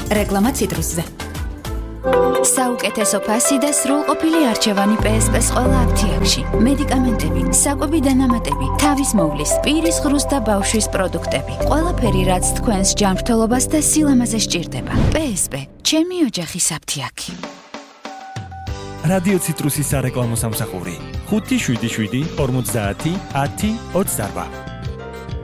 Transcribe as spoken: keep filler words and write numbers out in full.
რეკლამა ციტრუსზე. საუკეთესო ფასი და სრულყოფილი არჩევანი პე ეს პე-ს ყველა აფთიაქში. მედიკამენტები, საკვები დანამატები, თავის მოვლის, პირის ღრუს და ბავშვის პროდუქტები. ყველაფერი, რაც თქვენს ჯანმრთელობას და სილამაზეს სჭირდება. პე ეს პე, ჩემი ოჯახის აფთიაქი. რადიო ციტრუსის სარეკლამო სამსახური ხუთი შვიდი შვიდი ორმოცდაათი ათი ოცდაარბა.